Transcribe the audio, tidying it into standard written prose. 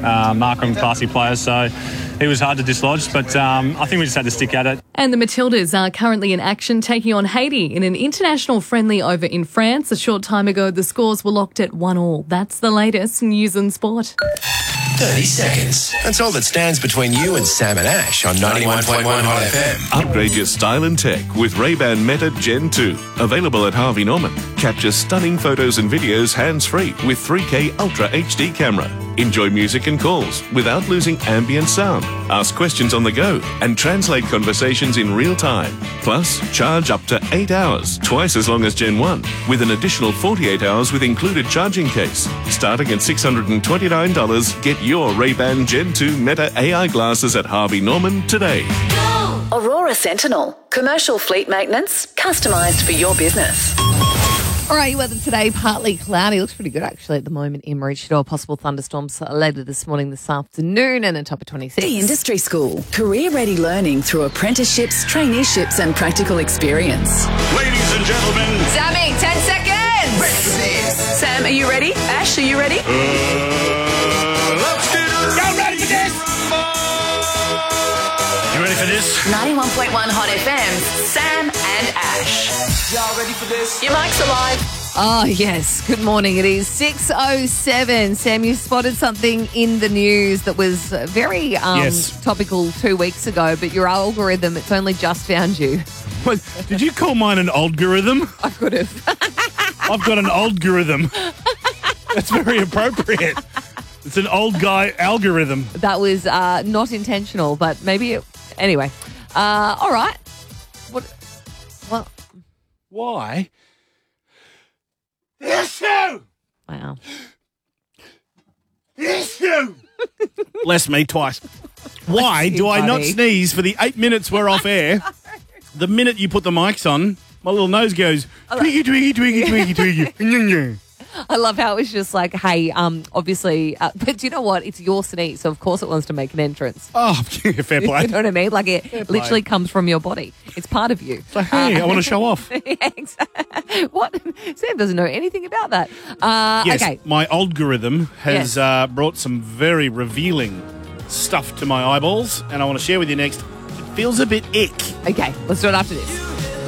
Markham, classy players, so he was hard to dislodge, but I think we just had to stick at it. And the Matildas are currently in action, taking on Haiti in an international friendly over in France. A short time ago, the scores were locked at 1-1. That's the latest news and sport. 30 seconds. That's all that stands between you and Sam and Ash on 91.1 Hot FM. Upgrade your style and tech with Ray-Ban Meta Gen 2. Available at Harvey Norman. Capture stunning photos and videos hands-free with 3K Ultra HD camera. Enjoy music and calls without losing ambient sound. Ask questions on the go and translate conversations in real time. Plus, charge up to 8 hours, twice as long as Gen 1, with an additional 48 hours with included charging case. Starting at $629, get your Ray-Ban Gen 2 Meta AI glasses at Harvey Norman today. Aurora Sentinel. Commercial fleet maintenance, customised for your business. All right, weather today, partly cloudy. Looks pretty good, actually, at the moment in Maroochydore. Possible thunderstorms later this morning, this afternoon, and a top of 26. The Industry School. Career-ready learning through apprenticeships, traineeships and practical experience. Ladies and gentlemen. Sammy, 10 seconds. Ready for this. Sam, are you ready? Ash, are you ready? Let's get it. Y'all ready for this? You ready for this? 91.1 Hot FM, Sam and Ash. Y'all ready for this? Your mics are live. Oh, yes. Good morning. It is 6:07. Sam, you spotted something in the news that was very Yes. topical 2 weeks ago, but your algorithm, it's only just found you. What, did you call mine an algorithm? I could have. I've got an algorithm. That's very appropriate. It's an old guy algorithm. That was not intentional, but maybe it... Anyway. All right. What? Why? Issue! Wow. Issue! Bless me twice. Why do I not buddy. sneeze for the 8 minutes we're off air? The minute you put the mics on, my little nose goes, twiggy, twiggy, twiggy, twiggy, twiggy. I love how it was just like, hey, obviously, but do you know what? It's your sneeze, so of course it wants to make an entrance. Oh, fair play. You know what I mean? Like it play. literally comes from your body. It's part of you. So, hey, I want to show off. Yeah, exactly. What? Sam doesn't know anything about that. Yes, Okay. my algorithm has brought some very revealing stuff to my eyeballs, and I want to share with you next. It feels a bit ick. Okay, let's do it after this.